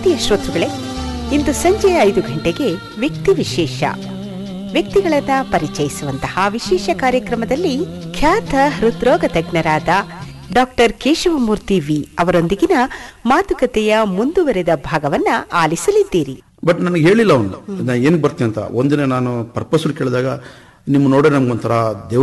ಪ್ರೀತಿಯ ಶ್ರೋತೃಗಳೇ, ಇಂದು ಸಂಜೆ 5 ಗಂಟೆಗೆ ವ್ಯಕ್ತಿ ವಿಶೇಷ, ವ್ಯಕ್ತಿಗಳನ್ನ ಪರಿಚಯಿಸುವಂತಹ ವಿಶೇಷ ಕಾರ್ಯಕ್ರಮದಲ್ಲಿ ಖ್ಯಾತ ಹೃದ್ರೋಗ ತಜ್ಞರಾದ ಡಾಕ್ಟರ್ ಕೇಶವಮೂರ್ತಿ ವಿ ಅವರೊಂದಿಗಿನ ಮಾತುಕತೆಯ ಮುಂದುವರೆದ ಭಾಗವನ್ನ ಆಲಿಸಲಿದ್ದೀರಿ. ಬಟ್ ನನಗೆ ಹೇಳಿಲ್ಲ ಅವನು ನಾ ಏನ್ ಬರ್ತೀನಿ ಅಂತ. ಒಂದಿನ ನಾನು ಪರ್ಪಸ್ ಕೇಳಿದಾಗ ನಿಮ್ಮ ನೋಡೋ ನಮ್ಗೊಂಥರ